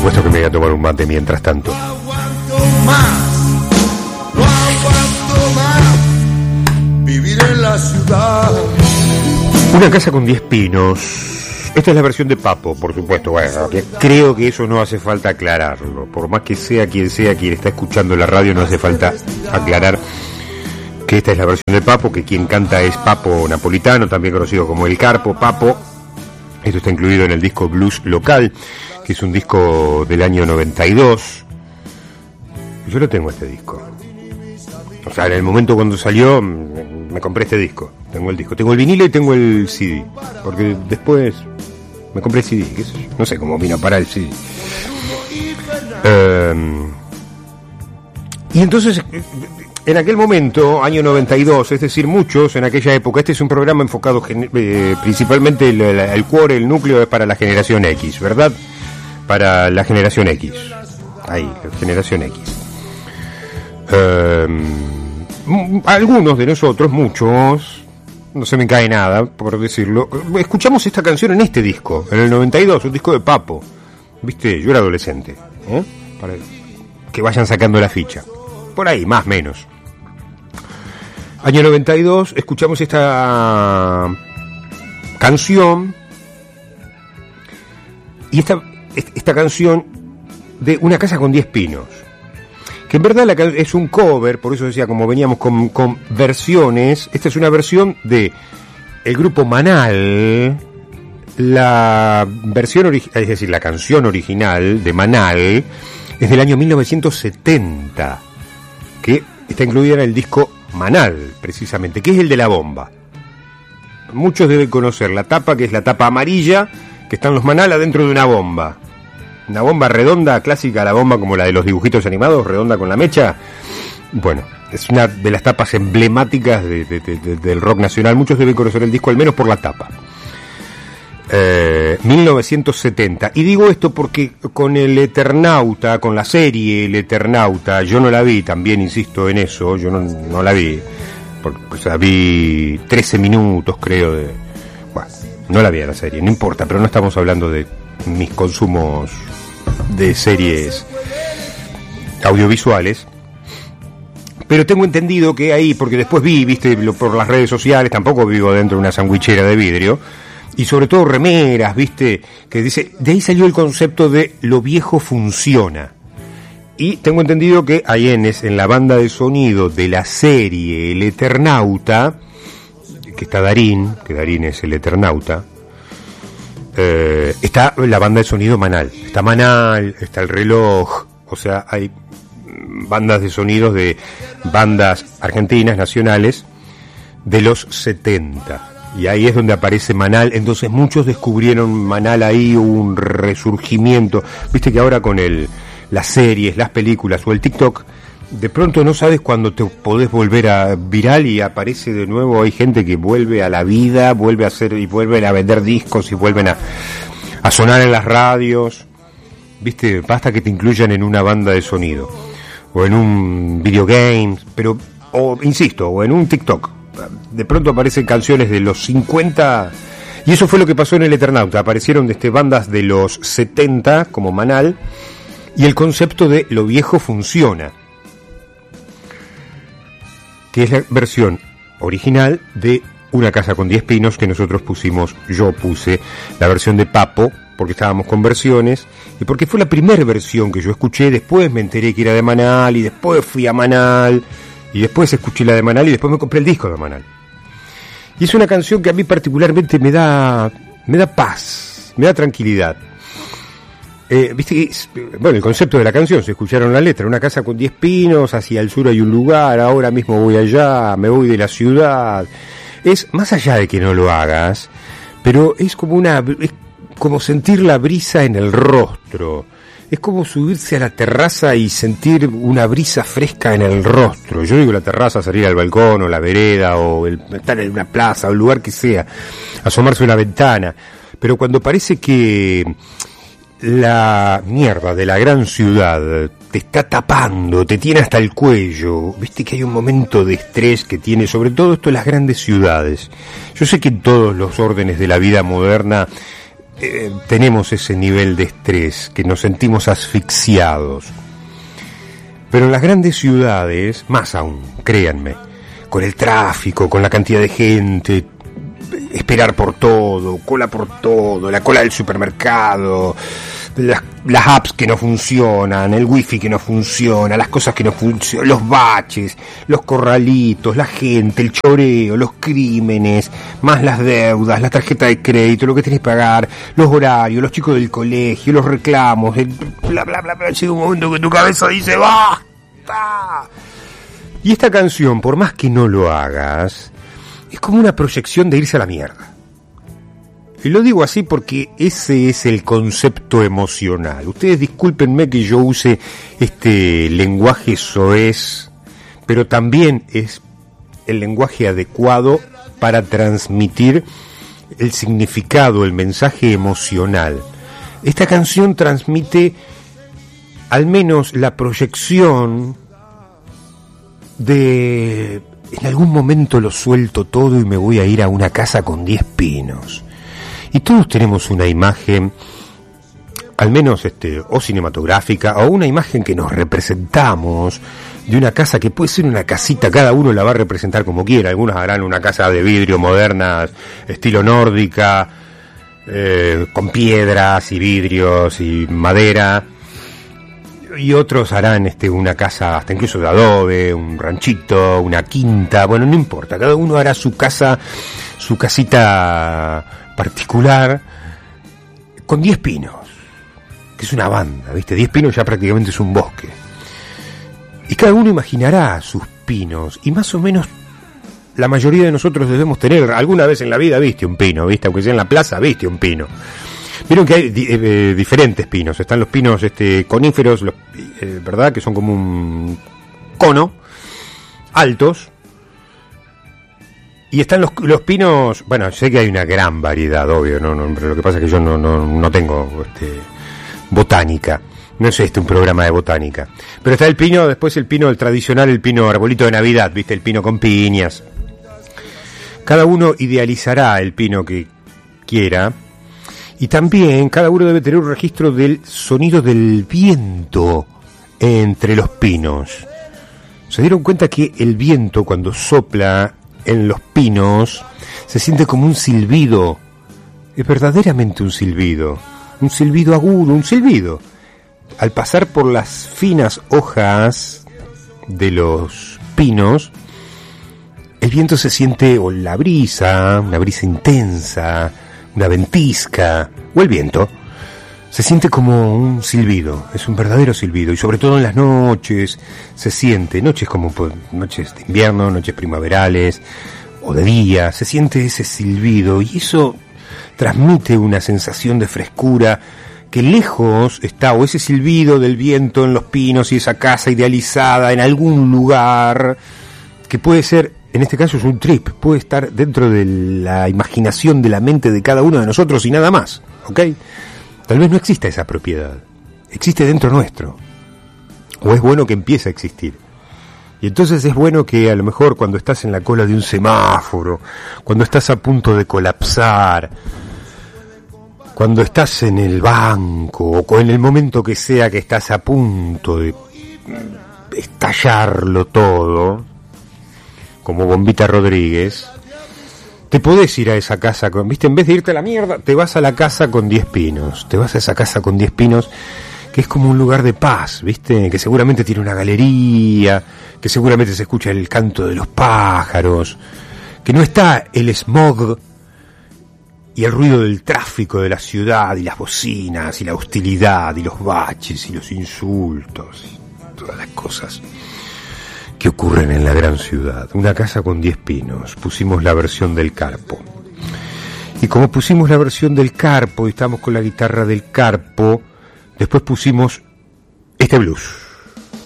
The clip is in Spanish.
supuesto que me voy a tomar un mate mientras tanto. No aguanto más vivir en la ciudad. Una casa con 10 pinos. Esta es la versión de Papo, por supuesto. Bueno, que creo que eso no hace falta aclararlo. Por más que sea quien está escuchando la radio, no hace falta aclarar que esta es la versión de Papo, que quien canta es Papo Napolitano, también conocido como El Carpo, Papo. Esto está incluido en el disco Blues Local, que es un disco del año 92. Yo lo tengo, este disco. O sea, en el momento cuando salió, me compré este disco. Tengo el disco. Tengo el vinilo y tengo el CD. Porque después me compré el CD. ¿Qué sé yo? No sé cómo vino a parar el CD. Y entonces, en aquel momento, año 92, es decir, muchos en aquella época, este es un programa enfocado principalmente, el core, el núcleo es para la generación X, ¿verdad? Para la generación X. Ahí, la generación X. Algunos de nosotros, muchos, no se me cae nada por decirlo, escuchamos esta canción en este disco, en el 92, un disco de Papo. Viste, yo era adolescente, para que vayan sacando la ficha, por ahí, más o menos. Año 92, escuchamos esta canción, y esta canción de Una casa con 10 pinos, que en verdad es un cover, por eso decía, como veníamos con versiones. Esta es una versión de el grupo Manal. La versión es decir, la canción original de Manal es del año 1970, que está incluida en el disco Manal, precisamente, que es el de la bomba. Muchos deben conocer la tapa, que es la tapa amarilla, que están los Manal adentro de una bomba. Una bomba redonda, clásica, la bomba como la de los dibujitos animados, redonda con la mecha. Bueno, es una de las tapas emblemáticas del rock nacional. Muchos deben conocer el disco, al menos por la tapa. 1970. Y digo esto porque con el Eternauta, con la serie El Eternauta, yo no la vi, también insisto en eso, yo no la vi. Porque la vi 13 minutos, creo. Bueno, no la vi a la serie, no importa, pero no estamos hablando de mis consumos de series audiovisuales, pero tengo entendido que ahí, porque después viste, por las redes sociales, tampoco vivo dentro de una sandwichera de vidrio, y sobre todo remeras, viste, que dice, de ahí salió el concepto de lo viejo funciona, y tengo entendido que ahí en la banda de sonido de la serie El Eternauta, que está Darín, que Darín es el Eternauta, está la banda de sonido Manal, está Manal, está El Reloj, o sea, hay bandas de sonidos de bandas argentinas, nacionales, de los 70, y ahí es donde aparece Manal. Entonces muchos descubrieron Manal ahí, un resurgimiento, viste que ahora con las series, las películas o el TikTok, de pronto no sabes cuándo te podés volver a viral y aparece de nuevo. Hay gente que vuelve a la vida, vuelve a hacer y vuelven a vender discos y vuelven a sonar en las radios. Viste, basta que te incluyan en una banda de sonido o en un videogame, pero insisto, o en un TikTok. De pronto aparecen canciones de los 50 y eso fue lo que pasó en El Eternauta. Aparecieron bandas de los 70 como Manal y el concepto de lo viejo funciona, que es la versión original de Una casa con 10 pinos, que yo puse la versión de Papo, porque estábamos con versiones, y porque fue la primera versión que yo escuché. Después me enteré que era de Manal, y después fui a Manal, y después escuché la de Manal, y después me compré el disco de Manal. Y es una canción que a mí particularmente me da paz, me da tranquilidad. Viste, bueno, el concepto de la canción, se escucharon la letra: una casa con 10 pinos, hacia el sur hay un lugar, ahora mismo voy allá, me voy de la ciudad. Es más allá de que no lo hagas, pero es como sentir la brisa en el rostro. Es como subirse a la terraza y sentir una brisa fresca en el rostro. Yo digo la terraza, salir al balcón o la vereda o estar en una plaza o el lugar que sea, asomarse a una ventana. Pero cuando parece que la mierda de la gran ciudad te está tapando, te tiene hasta el cuello, viste que hay un momento de estrés que tiene, sobre todo esto en las grandes ciudades. Yo sé que en todos los órdenes de la vida moderna tenemos ese nivel de estrés, que nos sentimos asfixiados. Pero en las grandes ciudades, más aún, créanme, con el tráfico, con la cantidad de gente, esperar por todo, cola por todo, la cola del supermercado, las apps que no funcionan, el wifi que no funciona, las cosas que no funcionan, los baches, los corralitos, la gente, el choreo, los crímenes, más las deudas, la tarjeta de crédito, lo que tenés que pagar, los horarios, los chicos del colegio, los reclamos, el bla bla bla bla. Llega un momento que tu cabeza dice ¡basta! Y esta canción, por más que no lo hagas, es como una proyección de irse a la mierda. Y lo digo así porque ese es el concepto emocional. Ustedes discúlpenme que yo use este lenguaje soez, pero también es el lenguaje adecuado para transmitir el significado, el mensaje emocional. Esta canción transmite al menos la proyección de en algún momento lo suelto todo y me voy a ir a una casa con 10 pinos. Y todos tenemos una imagen, al menos o cinematográfica, o una imagen que nos representamos de una casa que puede ser una casita, cada uno la va a representar como quiera. Algunos harán una casa de vidrio moderna, estilo nórdica, con piedras y vidrios y madera. Y otros harán una casa hasta incluso de adobe, un ranchito, una quinta, bueno, no importa, cada uno hará su casa, su casita particular con 10 pinos, que es una banda, ¿viste? 10 pinos ya prácticamente es un bosque. Y cada uno imaginará sus pinos, y más o menos la mayoría de nosotros debemos tener, alguna vez en la vida viste un pino, ¿viste? Aunque sea en la plaza, viste un pino. Vieron que hay diferentes pinos. Están los pinos coníferos, ¿verdad? Que son como un cono, altos. Y están los pinos, bueno, sé que hay una gran variedad, obvio, no, pero lo que pasa es que yo no tengo botánica. No es un programa de botánica. Pero está el pino, después el pino, el tradicional, el pino arbolito de Navidad, ¿viste? El pino con piñas. Cada uno idealizará el pino que quiera. Y también cada uno debe tener un registro del sonido del viento entre los pinos. ¿Se dieron cuenta que el viento cuando sopla en los pinos se siente como un silbido? Es verdaderamente un silbido agudo, un silbido. Al pasar por las finas hojas de los pinos, el viento se siente, o la brisa, una brisa intensa, una ventisca, o el viento, se siente como un silbido, es un verdadero silbido, y sobre todo en las noches se siente, noches como noches de invierno, noches primaverales, o de día, se siente ese silbido, y eso transmite una sensación de frescura, que lejos está, o ese silbido del viento en los pinos, y esa casa idealizada en algún lugar, que puede ser, en este caso es un trip, puede estar dentro de la imaginación de la mente de cada uno de nosotros y nada más, ¿ok? Tal vez no exista esa propiedad, existe dentro nuestro, o es bueno que empiece a existir. Y entonces es bueno que a lo mejor cuando estás en la cola de un semáforo, cuando estás a punto de colapsar, cuando estás en el banco, o en el momento que sea que estás a punto de estallarlo todo, como Bombita Rodríguez, te podés ir a esa casa con, ¿viste? En vez de irte a la mierda, te vas a la casa con 10 pinos. Te vas a esa casa con 10 pinos, que es como un lugar de paz, ¿viste? Que seguramente tiene una galería, que seguramente se escucha el canto de los pájaros, que no está el smog y el ruido del tráfico de la ciudad, y las bocinas, y la hostilidad, y los baches, y los insultos, y todas las cosas que ocurren en la gran ciudad. Una casa con 10 pinos. Pusimos la versión del Carpo. Y como pusimos la versión del Carpo y estamos con la guitarra del Carpo, después pusimos este blues.